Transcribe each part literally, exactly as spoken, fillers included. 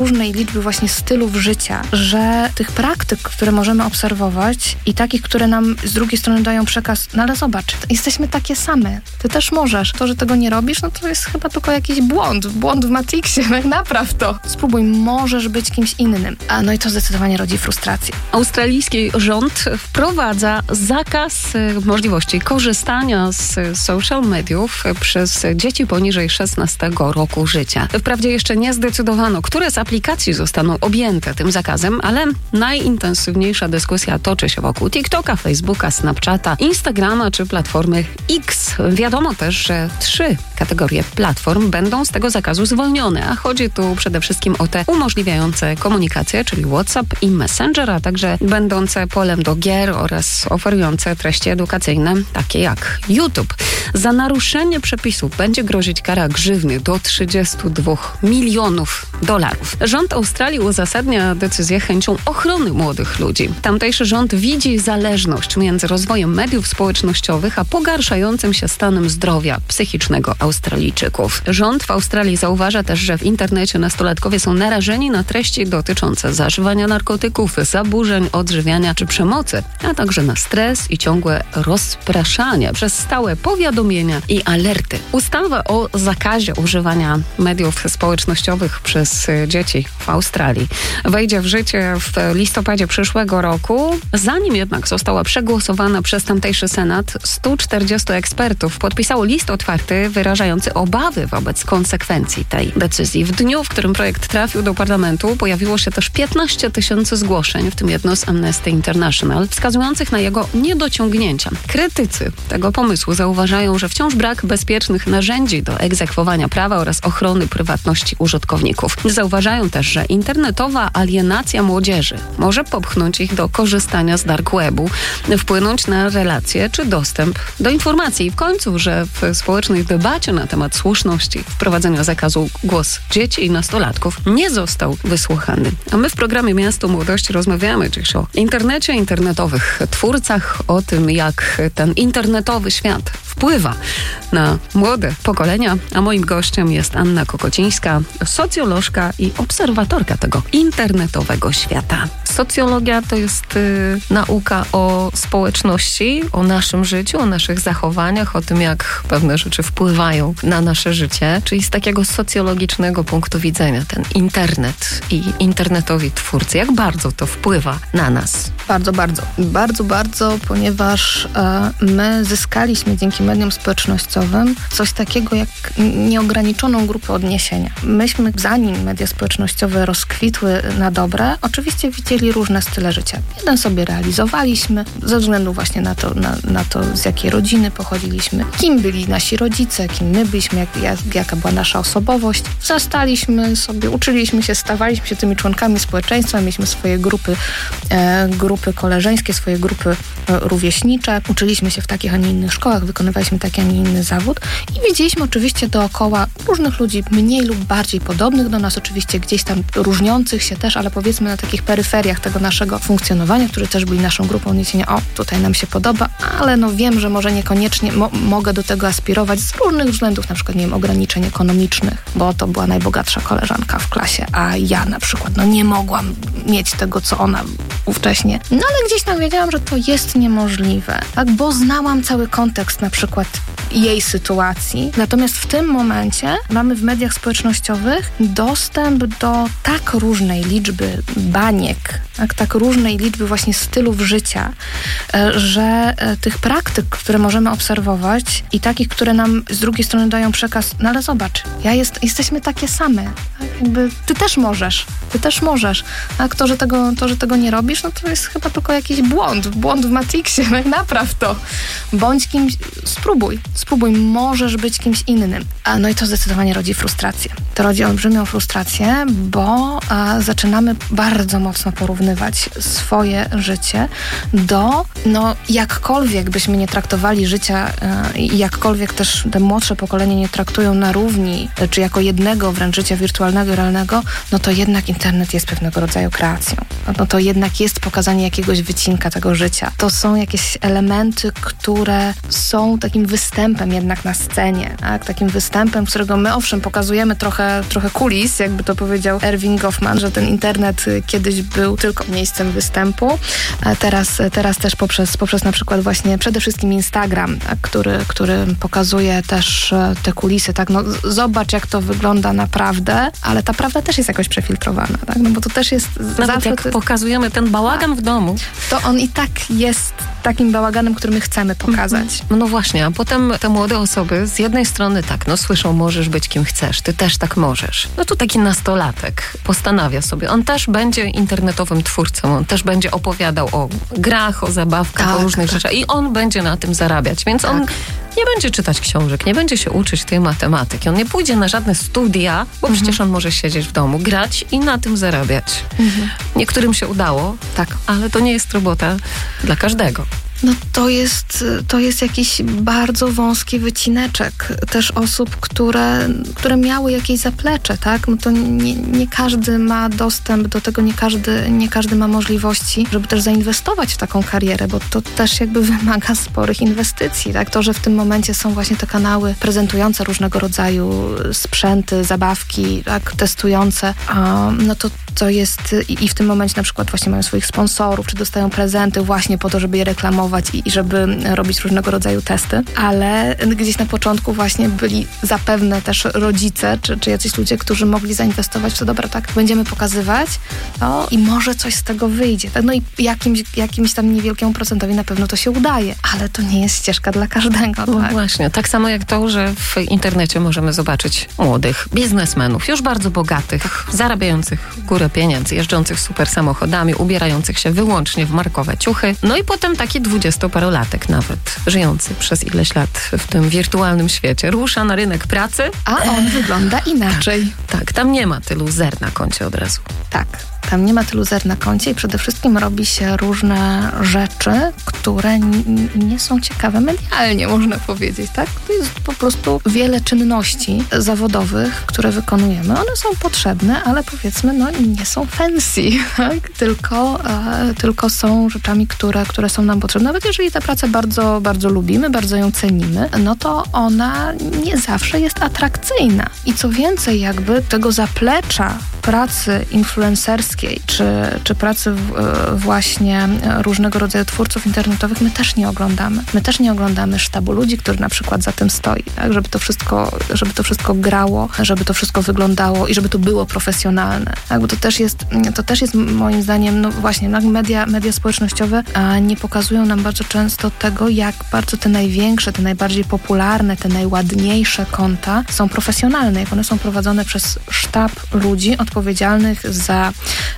różnej liczby właśnie stylów życia, że tych praktyk, które możemy obserwować i takich, które nam z drugiej strony dają przekaz, no ale zobacz, jesteśmy takie same, ty też możesz. To, że tego nie robisz, no to jest chyba tylko jakiś błąd, błąd w Matrixie, no napraw to. Spróbuj, możesz być kimś innym. A no i to zdecydowanie rodzi frustrację. Australijski rząd wprowadza zakaz możliwości korzystania z social mediów przez dzieci poniżej szesnastego roku życia. Wprawdzie jeszcze nie zdecydowano, które z aplikacji zostaną objęte tym zakazem, ale najintensywniejsza dyskusja toczy się wokół TikToka, Facebooka, Snapchata, Instagrama czy platformy X. Wiadomo też, że trzy kategorie platform będą z tego zakazu zwolnione, a chodzi tu przede wszystkim o te umożliwiające komunikację, czyli WhatsApp i Messenger, a także będące polem do gier oraz oferujące treści edukacyjne, takie jak YouTube. Za naruszenie przepisów będzie grozić kara grzywny do trzydziestu dwóch milionów dolarów. Rząd Australii uzasadnia decyzję chęcią ochrony młodych ludzi. Tamtejszy rząd widzi zależność między rozwojem mediów społecznościowych a pogarszającym się stanem zdrowia psychicznego Australijczyków. Rząd w Australii zauważa też, że w internecie nastolatkowie są narażeni na treści dotyczące zażywania narkotyków, zaburzeń odżywiania czy przemocy, a także na stres i ciągłe rozpraszanie przez stałe powiadomienia i alerty. Ustawa o zakazie używania mediów społecznościowych przez dzieci w Australii wejdzie w życie w listopadzie przyszłego roku. Zanim jednak została przegłosowana przez tamtejszy Senat, stu czterdziestu ekspertów podpisało list otwarty wyrażający obawy wobec konsekwencji tej decyzji. W dniu, w którym projekt trafił do parlamentu, pojawiło się też piętnaście tysięcy zgłoszeń, w tym jedno z Amnesty International, wskazujących na jego niedociągnięcia. Krytycy tego pomysłu zauważają, że wciąż brak bezpiecznych narzędzi do egzekwowania prawa oraz ochrony prywatności użytkowników. Zauważają też, że internetowa alienacja młodzieży może popchnąć ich do korzystania z dark webu, wpłynąć na relacje czy dostęp do informacji. I w końcu, że w społecznej debacie na temat słuszności wprowadzenia zakazu głos dzieci i nastolatków nie został wysłuchany. A my w programie Miasto Młodości rozmawiamy dziś o internecie, internetowych twórcach, o tym, jak ten internetowy świat wpływa na młode pokolenia, a moim gościem jest Anna Kokocińska, socjolożka i obserwatorka tego internetowego świata. Socjologia to jest y, nauka o społeczności, o naszym życiu, o naszych zachowaniach, o tym, jak pewne rzeczy wpływają na nasze życie, czyli z takiego socjologicznego punktu widzenia ten internet i internetowi twórcy, jak bardzo to wpływa na nas. Bardzo, bardzo. Bardzo, bardzo, ponieważ e, my zyskaliśmy dzięki mediom społecznościowym coś takiego jak nieograniczoną grupę odniesienia. Myśmy, zanim media społecznościowe rozkwitły na dobre, oczywiście widzieli różne style życia. Jeden sobie realizowaliśmy ze względu właśnie na to, na, na to z jakiej rodziny pochodziliśmy, kim byli nasi rodzice, kim my byliśmy, jak, jak, jaka była nasza osobowość. Zastaliśmy sobie, uczyliśmy się, stawaliśmy się tymi członkami społeczeństwa, mieliśmy swoje grupy, e, grupy koleżeńskie, swoje grupy e, rówieśnicze. Uczyliśmy się w takich, a nie innych szkołach, wykonywaliśmy taki, a nie inny zawód i widzieliśmy oczywiście dookoła różnych ludzi, mniej lub bardziej podobnych do nas, oczywiście gdzieś tam różniących się też, ale powiedzmy na takich peryferiach tego naszego funkcjonowania, którzy też byli naszą grupą odniesienia. O, tutaj nam się podoba, ale no wiem, że może niekoniecznie mo- mogę do tego aspirować z różnych względów, na przykład, nie wiem, ograniczeń ekonomicznych, bo to była najbogatsza koleżanka w klasie, a ja na przykład, no nie mogłam mieć tego, co ona ówcześnie. No ale gdzieś tam wiedziałam, że to jest niemożliwe, tak, bo znałam cały kontekst na przykład jej sytuacji. Natomiast w tym momencie mamy w mediach społecznościowych dostęp do tak różnej liczby baniek, tak, tak różnej liczby właśnie stylów życia, że tych praktyk, które możemy obserwować i takich, które nam z drugiej strony dają przekaz, no ale zobacz, ja jest, jesteśmy takie same. Tak? Jakby ty też możesz, ty też możesz. Tak? To, że tego, to, że tego nie robisz, no to jest chyba tylko jakiś błąd, błąd w Matrixie, no napraw to. Bądź kimś, spróbuj, spróbuj, możesz być kimś innym. A no i to zdecydowanie rodzi frustrację. To rodzi olbrzymią frustrację, bo a, zaczynamy bardzo mocno porównywać swoje życie do, no jakkolwiek byśmy nie traktowali życia i jakkolwiek też te młodsze pokolenie nie traktują na równi, czy jako jednego wręcz życia wirtualnego i realnego, no to jednak internet jest pewnego rodzaju kreacją. no to jednak jest pokazanie jakiegoś wycinka tego życia. To są jakieś elementy, które są takim występem jednak na scenie, tak? Takim występem, którego my owszem pokazujemy trochę, trochę kulis, jakby to powiedział Erving Goffman, że ten internet kiedyś był tylko miejscem występu, a teraz, teraz też poprzez, poprzez na przykład właśnie przede wszystkim Instagram, tak? który, który pokazuje też te kulisy, tak? No, zobacz jak to wygląda naprawdę, ale ta prawda też jest jakoś przefiltrowana, tak? No bo to też jest... Nawet zawsze jak to jest, pokazujemy ten bałagan w domu, to on i tak jest takim bałaganem, który my chcemy pokazać. Mm-hmm. No właśnie, a potem te młode osoby z jednej strony tak, no słyszą, możesz być kim chcesz, ty też tak możesz. No tu taki nastolatek postanawia sobie, on też będzie internetowym twórcą, on też będzie opowiadał o grach, o zabawkach, tak, o różnych tak. rzeczach i on będzie na tym zarabiać, więc tak. on nie będzie czytać książek, nie będzie się uczyć tej matematyki, on nie pójdzie na żadne studia, bo mhm. przecież on może siedzieć w domu, grać i na tym zarabiać. Mhm. Niektórym się udało, tak, ale to nie jest robota dla każdego. No to jest, to jest jakiś bardzo wąski wycineczek też osób, które, które miały jakieś zaplecze, tak? No to nie, nie każdy ma dostęp do tego, nie każdy, nie każdy ma możliwości, żeby też zainwestować w taką karierę, bo to też jakby wymaga sporych inwestycji, tak? To, że w tym momencie są właśnie te kanały prezentujące różnego rodzaju sprzęty, zabawki, tak? Testujące, a, no to to jest i, i w tym momencie na przykład właśnie mają swoich sponsorów, czy dostają prezenty właśnie po to, żeby je reklamować i, i żeby robić różnego rodzaju testy, ale gdzieś na początku właśnie byli zapewne też rodzice, czy, czy jacyś ludzie, którzy mogli zainwestować w to, dobra, tak, będziemy pokazywać to i może coś z tego wyjdzie. Tak? No i jakimś, jakimś tam niewielkiemu procentowi na pewno to się udaje, ale to nie jest ścieżka dla każdego. No tak? właśnie, tak samo jak to, że w internecie możemy zobaczyć młodych biznesmenów, już bardzo bogatych, zarabiających górę pieniędzy, jeżdżących super samochodami, ubierających się wyłącznie w markowe ciuchy. No i potem taki dwudziestoparolatek nawet, żyjący przez ileś lat w tym wirtualnym świecie, rusza na rynek pracy. A on wygląda inaczej. Tak, tak, tam nie ma tylu zer na koncie od razu. Tak. Tam nie ma tylu zer na koncie i przede wszystkim robi się różne rzeczy, które n- nie są ciekawe medialnie, można powiedzieć, tak? To jest po prostu wiele czynności zawodowych, które wykonujemy. One są potrzebne, ale powiedzmy, no nie są fancy, tak? Tylko, e, tylko są rzeczami, które, które są nam potrzebne. Nawet jeżeli tę pracę bardzo, bardzo lubimy, bardzo ją cenimy, no to ona nie zawsze jest atrakcyjna. I co więcej, jakby tego zaplecza pracy influencerskiej, czy, czy pracy w, właśnie różnego rodzaju twórców internetowych, my też nie oglądamy. My też nie oglądamy sztabu ludzi, który na przykład za tym stoi, tak? Żeby to wszystko, żeby to wszystko grało, żeby to wszystko wyglądało i żeby to było profesjonalne. Tak? Bo to też jest, to też jest moim zdaniem, no właśnie, media, media społecznościowe a nie pokazują nam bardzo często tego, jak bardzo te największe, te najbardziej popularne, te najładniejsze konta są profesjonalne, jak one są prowadzone przez sztab ludzi odpowiedzialnych za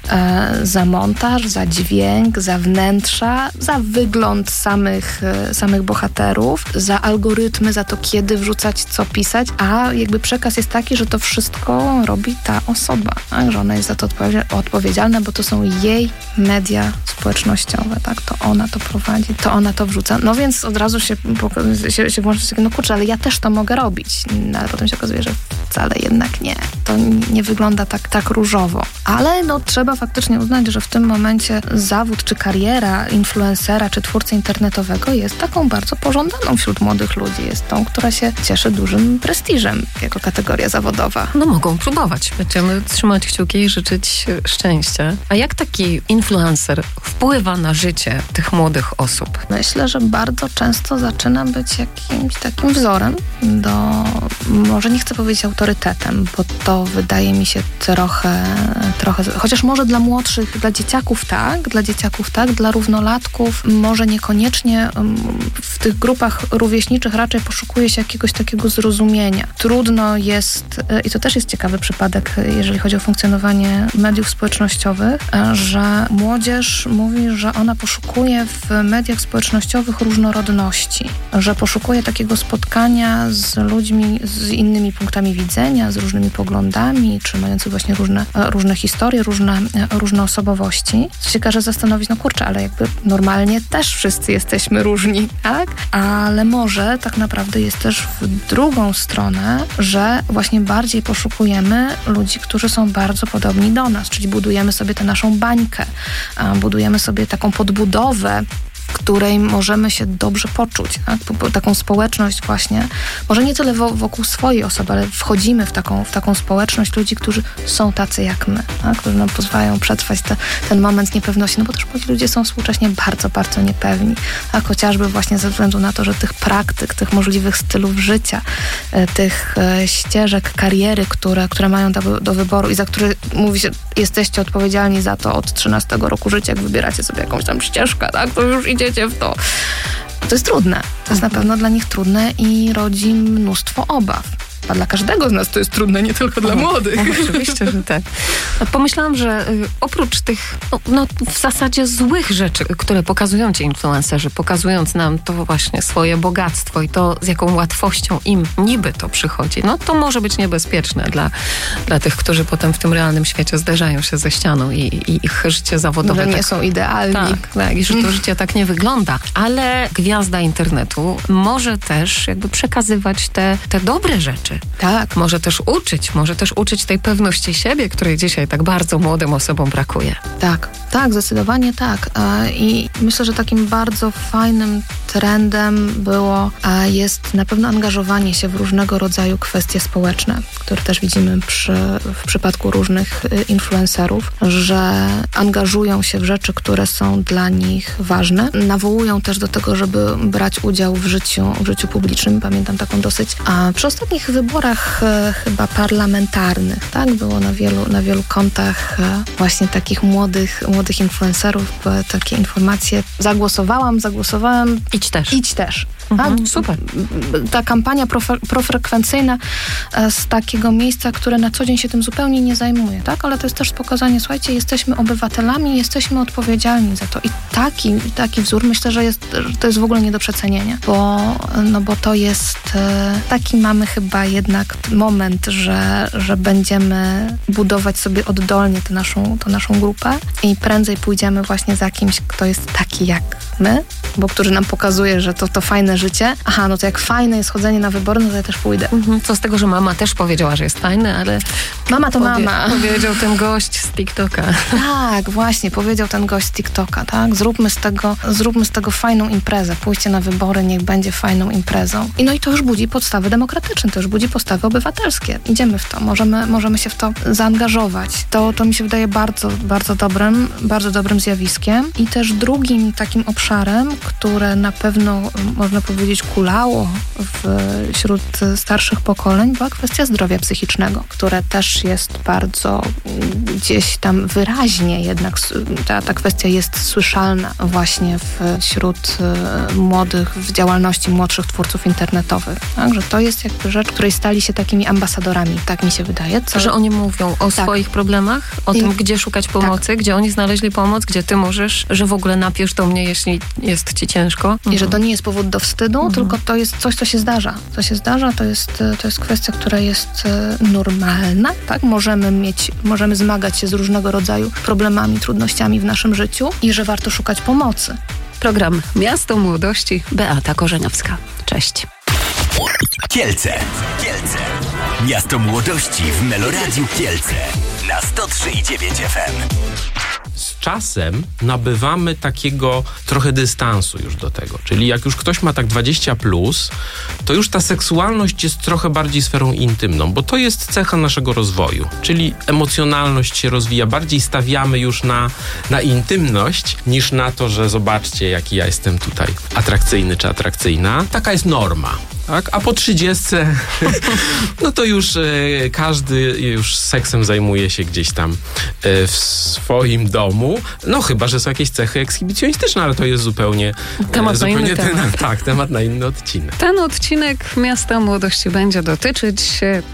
za montaż, za dźwięk, za wnętrza, za wygląd samych, samych bohaterów, za algorytmy, za to, kiedy wrzucać, co pisać, a jakby przekaz jest taki, że to wszystko robi ta osoba, tak? Że ona jest za to odpowiedzialna, bo to są jej media społecznościowe, tak? To ona to prowadzi, to ona to wrzuca. No więc od razu się, się, się włączy takie, no kurczę, ale ja też to mogę robić. No, ale potem się okazuje, że wcale jednak nie. To nie wygląda tak, tak różowo. Ale no trzeba faktycznie uznać, że w tym momencie zawód czy kariera influencera czy twórcy internetowego jest taką bardzo pożądaną wśród młodych ludzi. Jest tą, która się cieszy dużym prestiżem jako kategoria zawodowa. No mogą próbować. Będziemy trzymać kciuki i życzyć szczęścia. A jak taki influencer wpływa na życie tych młodych osób? Myślę, że bardzo często zaczyna być jakimś takim wzorem do, może nie chcę powiedzieć autorytetem, bo to wydaje mi się trochę, trochę chociaż może dla młodszych, dla dzieciaków tak, dla dzieciaków tak, dla równolatków może niekoniecznie. W tych grupach rówieśniczych raczej poszukuje się jakiegoś takiego zrozumienia. Trudno jest, i to też jest ciekawy przypadek, jeżeli chodzi o funkcjonowanie mediów społecznościowych, że młodzież mówi, że ona poszukuje w mediach społecznościowych różnorodności, że poszukuje takiego spotkania z ludźmi z innymi punktami widzenia, z różnymi poglądami, czy mających właśnie różne, różne historie, różne, różne osobowości, co się każe zastanowić, no kurczę, ale jakby normalnie też wszyscy jesteśmy różni, tak? Ale może tak naprawdę jest też w drugą stronę, że właśnie bardziej poszukujemy ludzi, którzy są bardzo podobni do nas, czyli budujemy sobie tę naszą bańkę, budujemy sobie taką podbudowę, w której możemy się dobrze poczuć, tak? Taką społeczność właśnie, może nie tyle wokół swojej osoby, ale wchodzimy w taką, w taką społeczność ludzi, którzy są tacy jak my, tak? Którzy nam pozwalają przetrwać te, ten moment niepewności, no bo też ci ludzie są współcześnie bardzo, bardzo niepewni, tak? Chociażby właśnie ze względu na to, że tych praktyk, tych możliwych stylów życia, tych ścieżek kariery, które, które mają do, do wyboru i za które mówi się, jesteście odpowiedzialni za to od trzynastego roku życia, jak wybieracie sobie jakąś tam ścieżkę, tak? To już idziecie w to. To jest trudne. To jest na pewno dla nich trudne i rodzi mnóstwo obaw. A dla każdego z nas to jest trudne, nie tylko dla młodych. No, oczywiście, że tak. Pomyślałam, że y, oprócz tych, no, no w zasadzie złych rzeczy, które pokazują ci influencerzy, pokazując nam to właśnie swoje bogactwo i to, z jaką łatwością im niby to przychodzi, no to może być niebezpieczne dla, dla tych, którzy potem w tym realnym świecie zderzają się ze ścianą i, i ich życie zawodowe. Że nie tak, są idealni. Tak, tak, i że to życie tak nie wygląda. Ale gwiazda internetu może też jakby przekazywać te, te dobre rzeczy. Tak. Może też uczyć, może też uczyć tej pewności siebie, której dzisiaj tak bardzo młodym osobom brakuje. Tak, tak, zdecydowanie tak. I myślę, że takim bardzo fajnym trendem było, jest na pewno angażowanie się w różnego rodzaju kwestie społeczne, które też widzimy przy, w przypadku różnych influencerów, że angażują się w rzeczy, które są dla nich ważne. Nawołują też do tego, żeby brać udział w życiu, w życiu publicznym. Pamiętam taką dosyć, a przy ostatnich wyborach e, chyba parlamentarnych, tak? Było na wielu, na wielu kontach e, właśnie takich młodych, młodych influencerów, były takie informacje. Zagłosowałam, zagłosowałam. Idź też. Idź też. Mhm, tak? Super. Ta kampania profe, profrekwencyjna e, z takiego miejsca, które na co dzień się tym zupełnie nie zajmuje, tak? Ale to jest też pokazanie, słuchajcie, jesteśmy obywatelami, jesteśmy odpowiedzialni za to. I taki, taki wzór myślę, że, jest, że to jest w ogóle nie do przecenienia, bo, no bo to jest e, taki mamy chyba jednak moment, że, że będziemy budować sobie oddolnie tę naszą, tę naszą grupę i prędzej pójdziemy właśnie za kimś, kto jest taki jak my, bo który nam pokazuje, że to, to fajne życie. Aha, no to jak fajne jest chodzenie na wybory, no to ja też pójdę. Mhm. Co z tego, że mama też powiedziała, że jest fajne, ale... Mama to powie- mama. Powiedział ten gość z TikToka. Tak, właśnie, powiedział ten gość z TikToka, tak? Zróbmy z tego, zróbmy z tego fajną imprezę. Pójście na wybory, niech będzie fajną imprezą. I no i to już budzi podstawy demokratyczne, to już budzi podstawy obywatelskie. Idziemy w to, możemy, możemy się w to zaangażować. To, to mi się wydaje bardzo, bardzo dobrym, bardzo dobrym zjawiskiem. I też drugim takim obszarem, które na pewno, można powiedzieć, kulało wśród starszych pokoleń, była kwestia zdrowia psychicznego, które też jest bardzo gdzieś tam wyraźnie jednak ta, ta kwestia jest słyszalna właśnie wśród młodych, w działalności młodszych twórców internetowych. Tak? Że to jest jakby rzecz, której stali się takimi ambasadorami, tak mi się wydaje. Co... Że oni mówią o tak. swoich problemach, o I... tym, gdzie szukać pomocy, tak. gdzie oni znaleźli pomoc, gdzie ty możesz, że w ogóle napisz do mnie, jeśli jest ci ciężko. Mhm. I że to nie jest powód do wstydu, mhm. tylko to jest coś, co się zdarza. Co się zdarza, to jest, to jest kwestia, która jest normalna, tak? Możemy mieć, możemy zmagać się z różnego rodzaju problemami, trudnościami w naszym życiu i że warto szukać pomocy. Program Miasto Młodości, Beata Korzeniowska. Cześć. Kielce. Kielce. Miasto Młodości w Meloradiu Kielce na sto trzy i dziewięć F M. Z czasem nabywamy takiego trochę dystansu już do tego. Czyli jak już ktoś ma tak dwadzieścia plus, to już ta seksualność jest trochę bardziej sferą intymną, bo to jest cecha naszego rozwoju. Czyli emocjonalność się rozwija. Bardziej stawiamy już na, na intymność, niż na to, że zobaczcie, jaki ja jestem tutaj atrakcyjny czy atrakcyjna. Taka jest norma. Tak? A po trzydziestce no to już e, każdy już seksem zajmuje się gdzieś tam e, w swoim domu. No chyba, że są jakieś cechy ekshibicjonistyczne, ale to jest zupełnie temat e, zupełnie na inny ten, temat. Tak, temat na inny odcinek. Ten odcinek Miasta Młodości będzie dotyczyć tych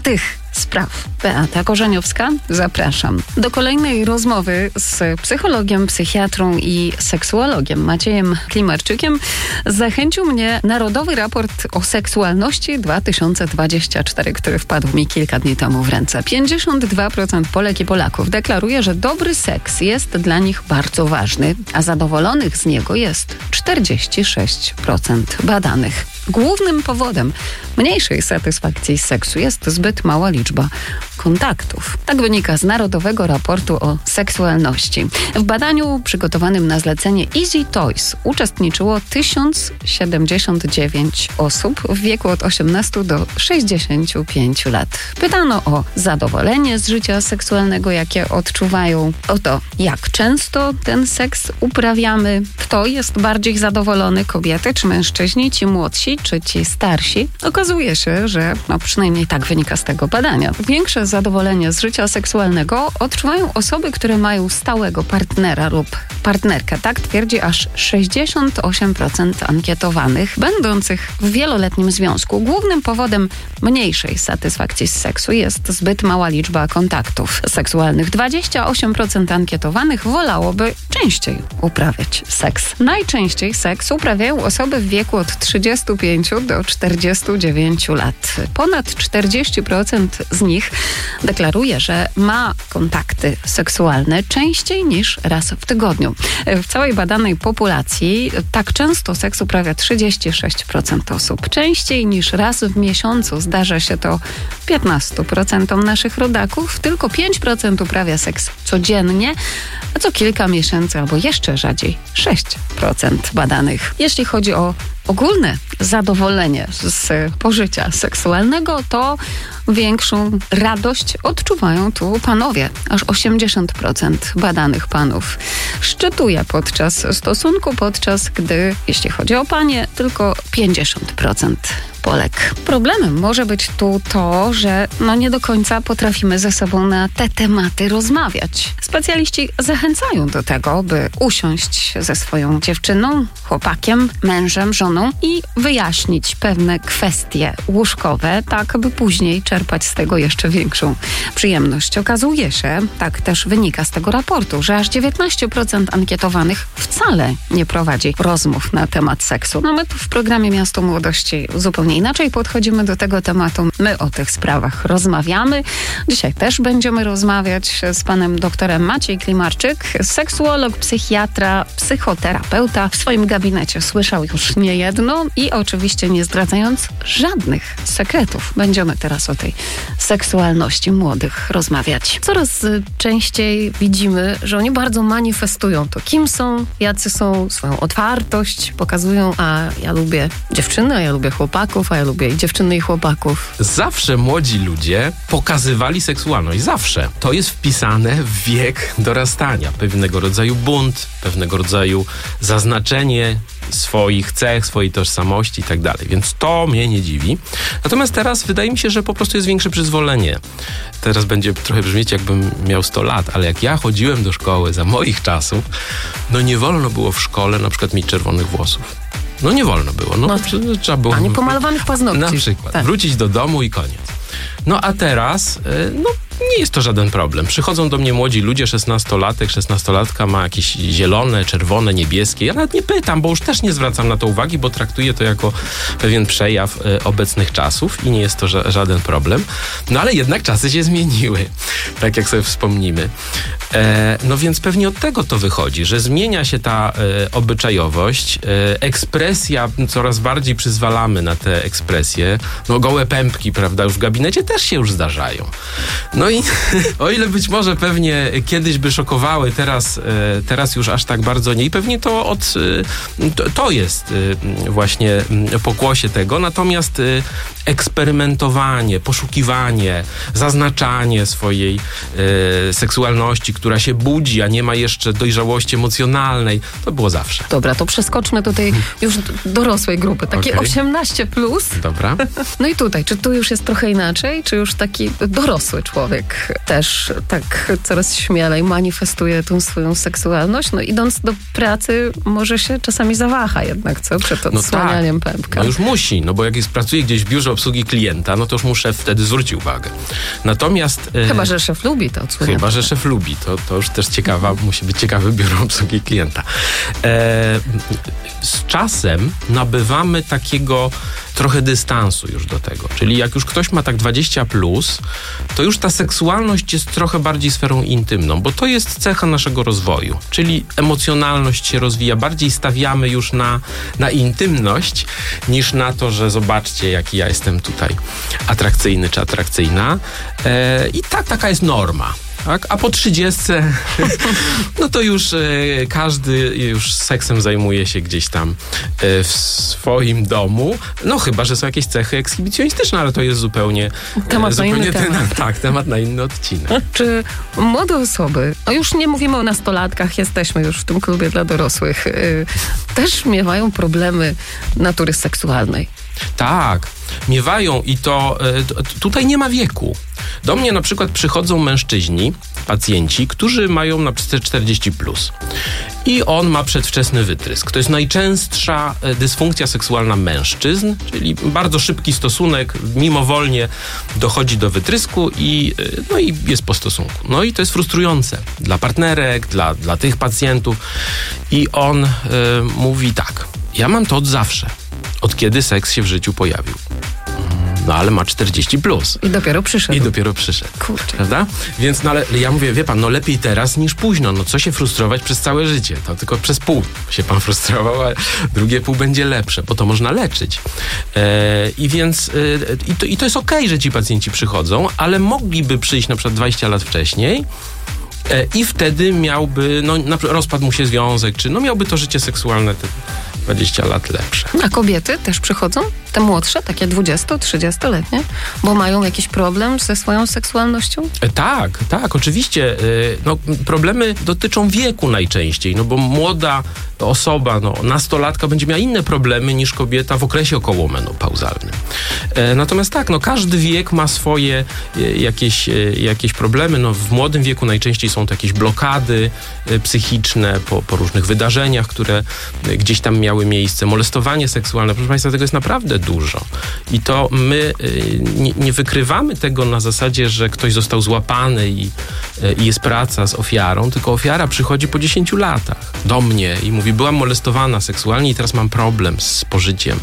spraw. Beata Korzeniowska, zapraszam. Do kolejnej rozmowy z psychologiem, psychiatrą i seksuologiem Maciejem Klimarczykiem zachęcił mnie Narodowy Raport o Seksualności dwa tysiące dwudziesty czwarty, który wpadł mi kilka dni temu w ręce. pięćdziesiąt dwa procent Polek i Polaków deklaruje, że dobry seks jest dla nich bardzo ważny, a zadowolonych z niego jest czterdzieści sześć procent badanych. Głównym powodem mniejszej satysfakcji z seksu jest zbyt mała liczba kontaktów. Tak wynika z Narodowego Raportu o Seksualności. W badaniu przygotowanym na zlecenie Easy Toys uczestniczyło tysiąc siedemdziesiąt dziewięć osób w wieku od osiemnastu do sześćdziesięciu pięciu lat. Pytano o zadowolenie z życia seksualnego, jakie odczuwają, o to, jak często ten seks uprawiamy, kto jest bardziej zadowolony, kobiety czy mężczyźni, ci młodsi czy ci starsi. Okazuje się, że no przynajmniej tak wynika z tego badania. Większe zadowolenie z życia seksualnego odczuwają osoby, które mają stałego partnera lub partnerkę. Tak twierdzi aż sześćdziesiąt osiem procent ankietowanych będących w wieloletnim związku. Głównym powodem mniejszej satysfakcji z seksu jest zbyt mała liczba kontaktów seksualnych. dwadzieścia osiem procent ankietowanych wolałoby częściej uprawiać seks. Najczęściej seks uprawiają osoby w wieku od trzydziestu pięciu do czterdziestu dziewięciu lat. Ponad czterdzieści procent z nich deklaruje, że ma kontakty seksualne częściej niż raz w tygodniu. W całej badanej populacji tak często seks uprawia trzydzieści sześć procent osób. Częściej niż raz w miesiącu zdarza się to piętnaście procent naszych rodaków. Tylko pięć procent uprawia seks codziennie, a co kilka miesięcy albo jeszcze rzadziej sześć procent badanych. Jeśli chodzi o ogólne zadowolenie z pożycia seksualnego, to większą radość odczuwają tu panowie. Aż osiemdziesiąt procent badanych panów szczytuje podczas stosunku, podczas gdy, jeśli chodzi o panie, tylko pięćdziesiąt procent Polek. Problemem może być tu to, że no nie do końca potrafimy ze sobą na te tematy rozmawiać. Specjaliści zachęcają do tego, by usiąść ze swoją dziewczyną, chłopakiem, mężem, żoną i wyjaśnić pewne kwestie łóżkowe, tak by później czerpać z tego jeszcze większą przyjemność. Okazuje się, tak też wynika z tego raportu, że aż dziewiętnaście procent ankietowanych wcale nie prowadzi rozmów na temat seksu. No my tu w programie Miasto Młodości zupełnie inaczej podchodzimy do tego tematu. My o tych sprawach rozmawiamy. Dzisiaj też będziemy rozmawiać z panem doktorem Maciej Klimarczyk, seksuolog, psychiatra, psychoterapeuta. W swoim gabinecie słyszał już niejedno i oczywiście nie zdradzając żadnych sekretów. Będziemy teraz o tej seksualności młodych rozmawiać. Coraz częściej widzimy, że oni bardzo manifestują to, kim są, jacy są, swoją otwartość pokazują, a ja lubię dziewczyny, a ja lubię chłopaków, a ja lubię i dziewczyny i chłopaków. Zawsze młodzi ludzie pokazywali seksualność. Zawsze. To jest wpisane w wiek dorastania. Pewnego rodzaju bunt, pewnego rodzaju zaznaczenie swoich cech, swojej tożsamości i tak dalej. Więc to mnie nie dziwi. Natomiast teraz wydaje mi się, że po prostu jest większe przyzwolenie. Teraz będzie trochę brzmieć, jakbym miał sto lat, ale jak ja chodziłem do szkoły za moich czasów, no nie wolno było w szkole na przykład mieć czerwonych włosów. No nie wolno było. No, no, trzeba było... A nie pomalowanych paznokci. Na przykład. Tak. Wrócić do domu i koniec. No a teraz, no nie jest to żaden problem. Przychodzą do mnie młodzi ludzie, szesnastolatek, szesnastolatka ma jakieś zielone, czerwone, niebieskie. Ja nawet nie pytam, bo już też nie zwracam na to uwagi, bo traktuję to jako pewien przejaw e, obecnych czasów i nie jest to ża- żaden problem. No ale jednak czasy się zmieniły, tak jak sobie wspomnimy. E, no więc pewnie od tego to wychodzi, że zmienia się ta e, obyczajowość, e, ekspresja, coraz bardziej przyzwalamy na te ekspresje. No gołe pępki, prawda, już w gabinecie też się już zdarzają. No i o ile być może pewnie kiedyś by szokowały, teraz, teraz już aż tak bardzo nie. I pewnie to od, to jest właśnie pokłosie tego. Natomiast eksperymentowanie, poszukiwanie, zaznaczanie swojej seksualności, która się budzi, a nie ma jeszcze dojrzałości emocjonalnej. To było zawsze. Dobra, to przeskoczmy do tej już dorosłej grupy, takie Okay. osiemnaście plus. Dobra. No i tutaj, czy tu już jest trochę inaczej, czy już taki dorosły człowiek też tak coraz śmielej manifestuje tą swoją seksualność? No idąc do pracy może się czasami zawaha jednak, co? Przed odsłanianiem tak. pępka. No już musi, no bo jak jest, pracuje gdzieś w biurze obsługi klienta, no to już mu szef wtedy zwróci uwagę. Natomiast... Chyba, że szef lubi to odsłanianie. Chyba, że szef lubi. To, to już też ciekawa, musi być ciekawy biuro obsługi klienta. E, z czasem nabywamy takiego trochę dystansu już do tego. Czyli jak już ktoś ma tak dwadzieścia plus, to już ta seksualność jest trochę bardziej sferą intymną, bo to jest cecha naszego rozwoju. Czyli emocjonalność się rozwija. Bardziej stawiamy już na, na intymność, niż na to, że zobaczcie, jaki ja jestem tutaj atrakcyjny czy atrakcyjna. E, I ta, taka jest norma. Tak? A po trzydziestce no to już e, każdy już seksem zajmuje się gdzieś tam e, w swoim domu. No chyba, że są jakieś cechy ekshibicjonistyczne, ale to jest zupełnie temat e, zupełnie na inny ten, temat. Tak, temat na inny odcinek. Czy młode osoby, a już nie mówimy o nastolatkach, jesteśmy już w tym klubie dla dorosłych, yy, też miewają problemy natury seksualnej? Tak, miewają i to e, t- tutaj nie ma wieku. Do mnie na przykład przychodzą mężczyźni, pacjenci, którzy mają na przykład czterdzieści plus. I on ma przedwczesny wytrysk. To jest najczęstsza e, dysfunkcja seksualna mężczyzn, czyli bardzo szybki stosunek, mimowolnie dochodzi do wytrysku i, e, no i jest po stosunku. No i to jest frustrujące dla partnerek, dla, dla tych pacjentów. I on e, mówi tak, ja mam to od zawsze. Od kiedy seks się w życiu pojawił. No ale ma czterdzieści plus. I dopiero przyszedł. I dopiero przyszedł. Kurczę. Prawda? Więc no ale ja mówię, wie pan, no lepiej teraz niż późno. No co się frustrować przez całe życie? To tylko przez pół się pan frustrował, a drugie pół będzie lepsze, bo to można leczyć. E, I więc e, i, to, i to jest okej, że ci pacjenci przychodzą, ale mogliby przyjść na przykład dwadzieścia lat wcześniej e, i wtedy miałby, no na przykład rozpadł mu się związek, czy no miałby to życie seksualne te dwadzieścia lat lepsze. A kobiety też przychodzą? Te młodsze, takie dwudziesto-trzydziestoletnie? Bo mają jakiś problem ze swoją seksualnością? E, tak, tak, oczywiście. E, no, problemy dotyczą wieku najczęściej, no bo młoda osoba, no, nastolatka będzie miała inne problemy niż kobieta w okresie okołomenopauzalnym. E, natomiast tak, no każdy wiek ma swoje e, jakieś, e, jakieś problemy. No, w młodym wieku najczęściej są to jakieś blokady e, psychiczne po, po różnych wydarzeniach, które e, gdzieś tam miały miejsce. Molestowanie seksualne, proszę państwa, tego jest naprawdę dużo. I to my y, nie, nie wykrywamy tego na zasadzie, że ktoś został złapany i, y, i jest praca z ofiarą, tylko ofiara przychodzi po dziesięciu latach do mnie i mówi, byłam molestowana seksualnie i teraz mam problem z spożyciem.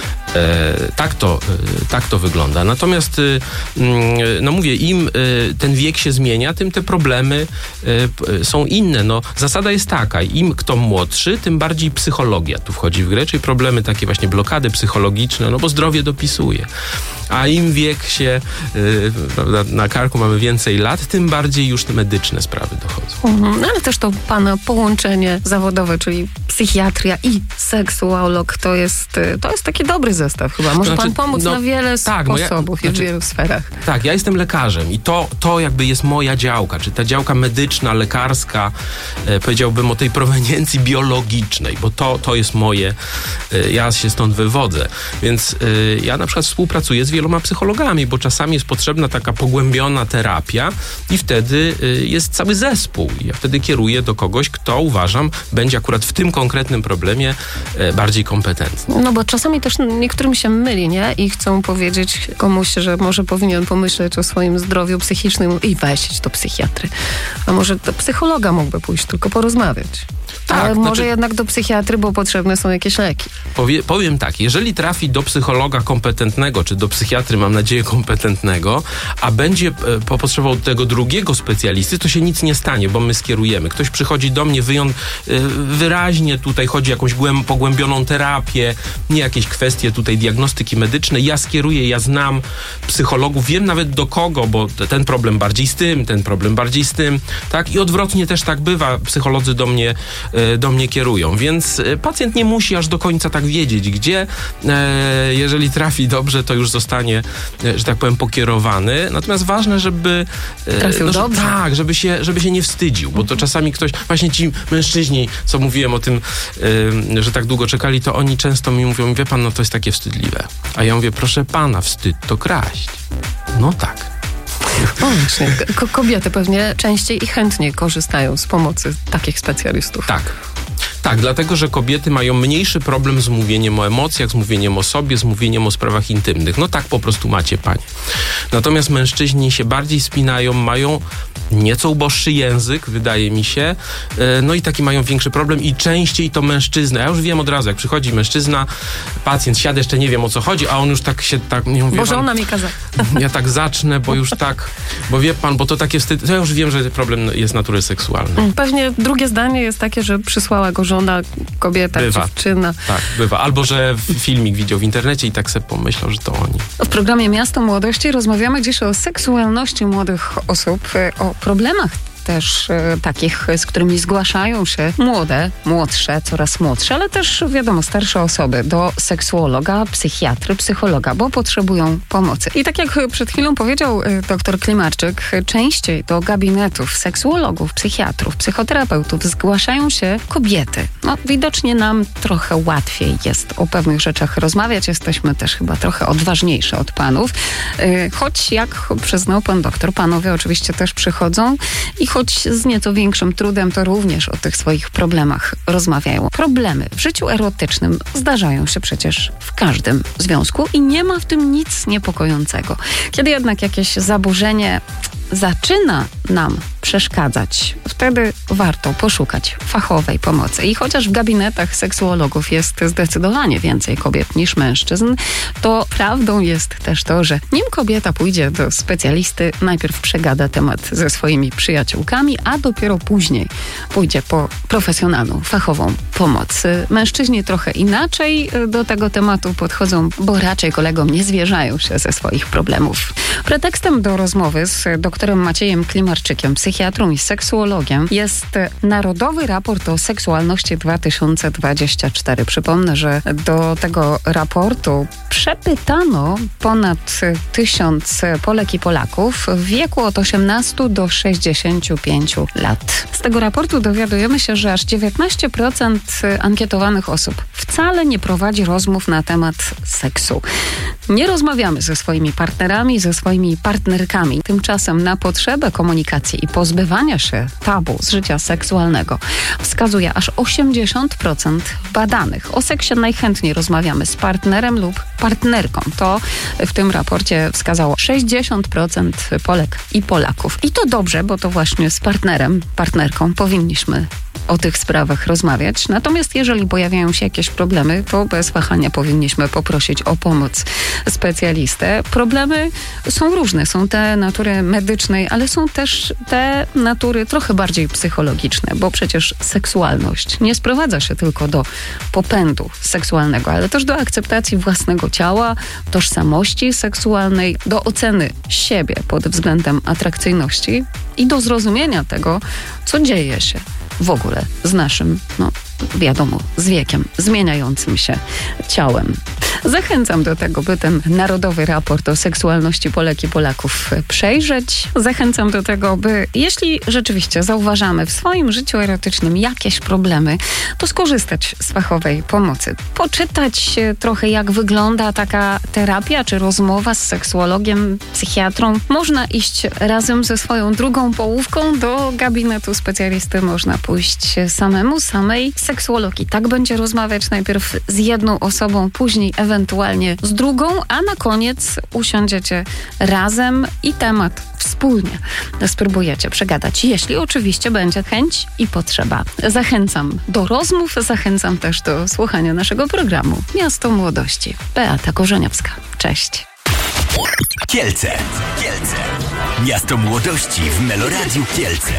E, tak, to, e, tak to wygląda. Natomiast, e, no mówię, im e, ten wiek się zmienia, tym te problemy e, są inne. No, zasada jest taka, im kto młodszy, tym bardziej psychologia tu wchodzi w grę, czyli problemy takie właśnie blokady psychologiczne, no bo zdrowie dopisuje. A im wiek się, e, prawda, na karku mamy więcej lat, tym bardziej już te medyczne sprawy dochodzą. Mhm, ale też to pana połączenie zawodowe, czyli psychiatria i seksuolog, to jest, to jest taki dobry zestaw chyba. Może Znaczy, pan pomóc no, na wiele tak, moja- sposobów i znaczy- w wielu sferach. Tak, ja jestem lekarzem i to, to jakby jest moja działka, czy ta działka medyczna, lekarska, e, powiedziałbym o tej proweniencji biologicznej, bo to, to jest moje, e, ja się stąd wywodzę. Więc e, ja na przykład współpracuję z wieloma psychologami, bo czasami jest potrzebna taka pogłębiona terapia i wtedy e, jest cały zespół. I ja wtedy kieruję do kogoś, kto uważam będzie akurat w tym konkretnym problemie e, bardziej kompetentny. No bo czasami też niektórym się myli, nie? I chcą powiedzieć komuś, że może powinien pomyśleć o swoim zdrowiu psychicznym i wejść do psychiatry. A może do psychologa mógłby pójść, tylko porozmawiać. Tak, Ale znaczy- może jednak do psychiatry, bo potrzebne są jakieś leki. Powie, powiem tak, jeżeli trafi do psychologa kompetentnego, czy do psychiatry, mam nadzieję, kompetentnego, a będzie e, po- potrzebował tego drugiego specjalisty, to się nic nie stanie, bo my skierujemy. Ktoś przychodzi do mnie wyją, e, wyraźnie tutaj chodzi o jakąś głęb, pogłębioną terapię, nie jakieś kwestie tutaj diagnostyki medycznej. Ja skieruję, ja znam psychologów, wiem nawet do kogo, bo t- ten problem bardziej z tym, ten problem bardziej z tym, tak? I odwrotnie też tak bywa. Psycholodzy do mnie e, e, do mnie kierują. Więc e, pacjent nie musi aż do końca tak wiedzieć, gdzie. E, jeżeli trafi dobrze, to już zostanie, e, że tak powiem, pokierowany. Natomiast ważne, żeby... E, Trafił no, że, dobrze. Tak, żeby się, żeby się nie wstydził, bo to czasami ktoś, właśnie ci mężczyźni, co mówiłem o tym, e, że tak długo czekali, to oni często mi mówią, wie pan, no to jest takie wstydliwe. A ja mówię, proszę pana, wstyd to kraść. No tak. O, właśnie. Ko- kobiety pewnie częściej i chętniej korzystają z pomocy takich specjalistów. Tak. Tak, dlatego, że kobiety mają mniejszy problem z mówieniem o emocjach, z mówieniem o sobie, z mówieniem o sprawach intymnych. No tak po prostu macie, panie. Natomiast mężczyźni się bardziej spinają, mają nieco uboższy język, wydaje mi się, no i taki mają większy problem i częściej to mężczyzna. Ja już wiem od razu, jak przychodzi mężczyzna, pacjent siada, jeszcze nie wiem, o co chodzi, a on już tak się tak... Nie mówię, Boże, ona mi kazała. Ja tak zacznę, bo już tak, bo wie pan, bo to takie wstyd, to ja już wiem, że problem jest natury seksualnej. Pewnie drugie zdanie jest takie, że przysłała go żona, kobieta, Bywa. dziewczyna. Tak, bywa. Albo, że filmik widział w internecie i tak sobie pomyślał, że to oni. W programie Miasto Młodości rozmawiamy dziś o seksualności młodych osób, o problemach też e, takich, z którymi zgłaszają się młode, młodsze, coraz młodsze, ale też wiadomo, starsze osoby do seksuologa, psychiatry, psychologa, bo potrzebują pomocy. I tak jak przed chwilą powiedział e, dr Klimarczyk, częściej do gabinetów seksuologów, psychiatrów, psychoterapeutów zgłaszają się kobiety. No, widocznie nam trochę łatwiej jest o pewnych rzeczach rozmawiać, jesteśmy też chyba trochę odważniejsze od panów, e, choć jak przyznał pan doktor, panowie oczywiście też przychodzą i choć z nieco większym trudem, to również o tych swoich problemach rozmawiają. Problemy w życiu erotycznym zdarzają się przecież w każdym związku i nie ma w tym nic niepokojącego. Kiedy jednak jakieś zaburzenie zaczyna nam przeszkadzać, wtedy warto poszukać fachowej pomocy. I chociaż w gabinetach seksuologów jest zdecydowanie więcej kobiet niż mężczyzn, to prawdą jest też to, że nim kobieta pójdzie do specjalisty, najpierw przegada temat ze swoimi przyjaciółkami, a dopiero później pójdzie po profesjonalną, fachową pomoc. Mężczyźni trochę inaczej do tego tematu podchodzą, bo raczej kolegom nie zwierzają się ze swoich problemów. Pretekstem do rozmowy z doktorem Maciejem Klimarczykiem, psychiatrą i seksuologiem, jest Narodowy Raport o Seksualności dwa tysiące dwudziesty czwarty. Przypomnę, że do tego raportu przepytano ponad tysiąc Polek i Polaków w wieku od osiemnastu do sześćdziesięciu pięciu lat. Z tego raportu dowiadujemy się, że aż dziewiętnaście procent ankietowanych osób wcale nie prowadzi rozmów na temat seksu. Nie rozmawiamy ze swoimi partnerami, ze swoimi partnerkami. Tymczasem na potrzebę komunikacji i pozbywania się tabu z życia seksualnego wskazuje aż osiemdziesiąt procent badanych. O seksie najchętniej rozmawiamy z partnerem lub partnerką. To w tym raporcie wskazało sześćdziesiąt procent Polek i Polaków. I to dobrze, bo to właśnie z partnerem, partnerką powinniśmy o tych sprawach rozmawiać. Natomiast jeżeli pojawiają się jakieś problemy, to bez wahania powinniśmy poprosić o pomoc specjalistę. Problemy są różne. Są te natury medycznej, ale są też te natury trochę bardziej psychologiczne, bo przecież seksualność nie sprowadza się tylko do popędu seksualnego, ale też do akceptacji własnego ciała, tożsamości seksualnej, do oceny siebie pod względem atrakcyjności i do zrozumienia tego, co dzieje się w ogóle z naszym, no wiadomo, z wiekiem, zmieniającym się ciałem. Zachęcam do tego, by ten Narodowy Raport o Seksualności Polek i Polaków przejrzeć. Zachęcam do tego, by jeśli rzeczywiście zauważamy w swoim życiu erotycznym jakieś problemy, to skorzystać z fachowej pomocy. Poczytać trochę, jak wygląda taka terapia czy rozmowa z seksuologiem, psychiatrą. Można iść razem ze swoją drugą połówką do gabinetu specjalisty. Można pójść samemu, samej. Seksuolog i tak będzie rozmawiać najpierw z jedną osobą, później ewentualnie z drugą, a na koniec usiądziecie razem i temat wspólnie spróbujecie przegadać, jeśli oczywiście będzie chęć i potrzeba. Zachęcam do rozmów, zachęcam też do słuchania naszego programu Miasto Młodości. Beata Korzeniowska. Cześć. Kielce. Kielce. Miasto Młodości w Meloradiu Kielce.